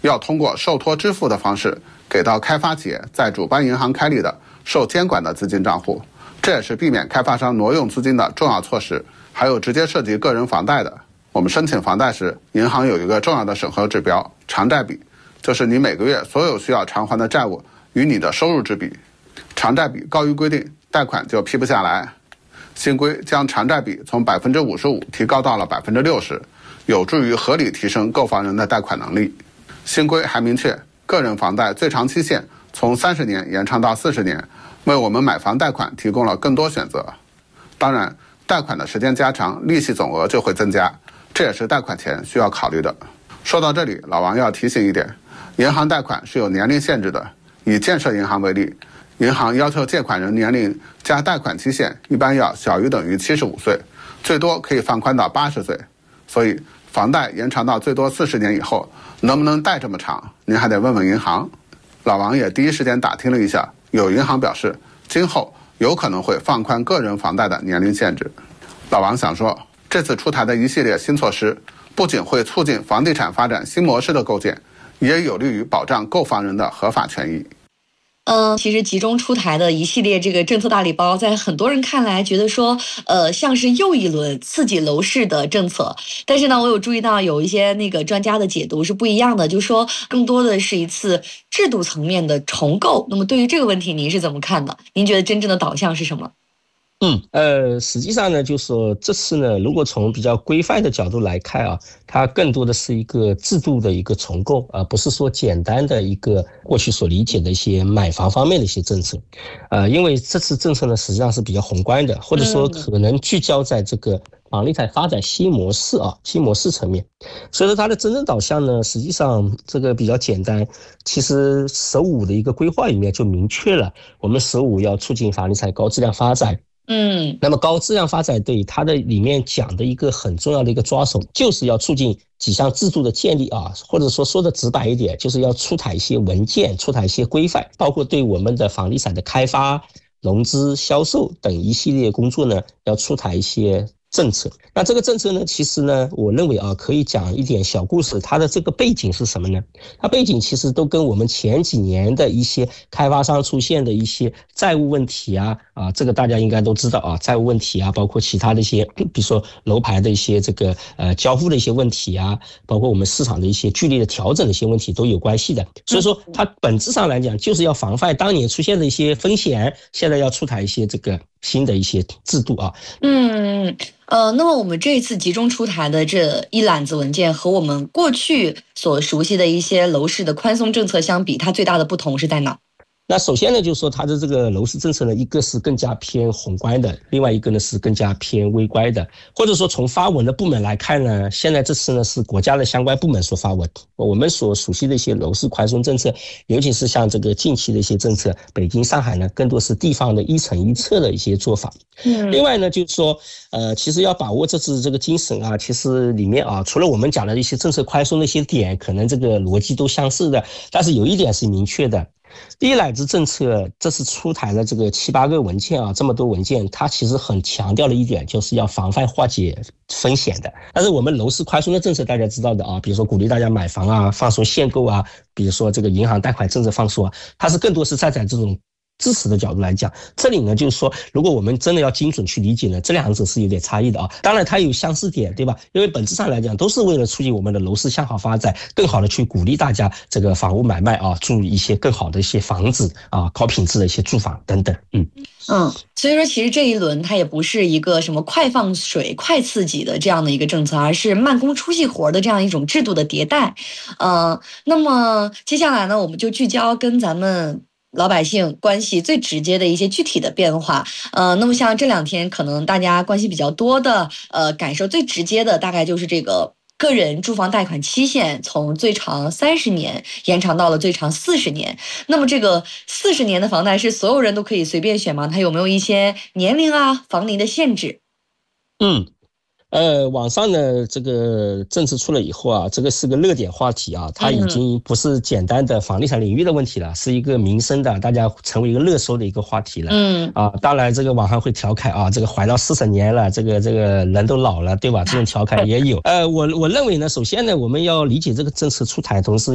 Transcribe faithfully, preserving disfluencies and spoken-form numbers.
要通过受托支付的方式给到开发企业在主办银行开立的受监管的资金账户，这也是避免开发商挪用资金的重要措施。还有直接涉及个人房贷的，我们申请房贷时，银行有一个重要的审核指标，偿债比，就是你每个月所有需要偿还的债务与你的收入之比，偿债比高于规定，贷款就批不下来。新规将偿债比从百分之五十五提高到了百分之六十，有助于合理提升购房人的贷款能力。新规还明确，个人房贷最长期限从三十年延长到四十年，为我们买房贷款提供了更多选择。当然，贷款的时间加长，利息总额就会增加，这也是贷款前需要考虑的。说到这里，老王要提醒一点，银行贷款是有年龄限制的。以建设银行为例，银行要求借款人年龄加贷款期限一般要小于等于七十五岁，最多可以放宽到八十岁。所以房贷延长到最多四十年以后，能不能贷这么长，您还得问问银行。老王也第一时间打听了一下，有银行表示今后有可能会放宽个人房贷的年龄限制。老王想说，这次出台的一系列新措施，不仅会促进房地产发展新模式的构建，也有利于保障购房人的合法权益。 嗯，其实集中出台的一系列这个政策大礼包，在很多人看来觉得说，呃，像是又一轮刺激楼市的政策。但是呢，我有注意到有一些那个专家的解读是不一样的，就是说更多的是一次制度层面的重构。那么对于这个问题，您是怎么看的？您觉得真正的导向是什么？ 嗯，呃，实际上呢，就是说这次呢，如果从比较规范的角度来看啊，它更多的是一个制度的一个重构，而不是说简单的一个过去所理解的一些买房方面的一些政策。呃，因为这次政策呢，实际上是比较宏观的，或者说可能聚焦在这个房地产发展新模式啊，新模式层面。所以说它的真正导向呢，实际上这个比较简单。其实十五的一个规划里面就明确了，我们十五要促进房地产高质量发展。 嗯， 那么高质量发展对它的里面讲的一个很重要的一个抓手，就是要促进几项制度的建立啊，或者说说的直白一点，就是要出台一些文件，出台一些规范，包括对我们的房地产的开发、融资、销售等一系列工作呢，要出台一些政策。那这个政策呢，其实呢，我认为啊，可以讲一点小故事。它的这个背景是什么呢？它背景其实都跟我们前几年的一些开发商出现的一些债务问题啊，啊，这个大家应该都知道啊，债务问题啊，包括其他的一些，比如说楼盘的一些这个呃交付的一些问题啊，包括我们市场的一些剧烈的调整的一些问题都有关系的。所以说，它本质上来讲，就是要防范当年出现的一些风险，现在要出台一些这个新的一些制度啊。 嗯。呃，那么我们这一次集中出台的这一揽子文件和我们过去所熟悉的一些楼市的宽松政策相比，它最大的不同是在哪？ 那首先呢，就是说它的这个楼市政策呢，一个是更加偏宏观的，另外一个呢是更加偏微观的。或者说从发文的部门来看呢，现在这次呢是国家的相关部门所发文，我们所熟悉的一些楼市宽松政策，尤其是像这个近期的一些政策，北京、上海呢更多是地方的一层一策的一些做法。嗯，另外呢就是说，呃，其实要把握这次这个精神啊，其实里面啊，除了我们讲的一些政策宽松的一些点，可能这个逻辑都相似的，但是有一点是明确的。第一揽子政策这次出台了这个七八个文件啊，这么多文件，它其实很强调的一点就是要防范化解风险的。但是我们楼市宽松的政策大家知道的啊，比如说鼓励大家买房啊，放松限购啊，比如说这个银行贷款政策放松啊，它是更多是站在这种支持的角度来讲。这里呢就是说，如果我们真的要精准去理解呢，这两者是有点差异的啊。当然它有相似点，对吧？因为本质上来讲都是为了促进我们的楼市向好发展，更好的去鼓励大家这个房屋买卖啊，住一些更好的一些房子啊，高品质的一些住房等等。嗯嗯，所以说其实这一轮它也不是一个什么快放水、快刺激的这样的一个政策，而是慢工出细活的这样一种制度的迭代。呃，那么接下来呢，我们就聚焦跟咱们老百姓关系最直接的一些具体的变化。呃，那么像这两天可能大家关系比较多的，呃，感受最直接的大概就是这个个人住房贷款期限从最长三十年延长到了最长四十年。那么这个四十年的房贷是所有人都可以随便选吗？它有没有一些年龄啊、房龄的限制？ 嗯。呃，网上呢这个政策出了以后啊，这个是个热点话题啊，它已经不是简单的房地产领域的问题了，是一个民生的，大家成为一个热搜的一个话题了。嗯啊，当然这个网上会调侃啊，这个怀到四十年了，这个这个人都老了，对吧？这种调侃也有。呃，我我认为呢，首先呢，我们要理解这个政策出台，同时